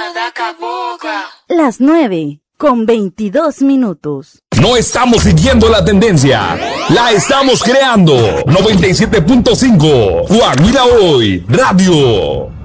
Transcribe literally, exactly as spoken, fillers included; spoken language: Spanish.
Las nueve con veintidós minutos. No estamos siguiendo la tendencia, la estamos creando. noventa y siete punto cinco, Guajira Hoy, Radio.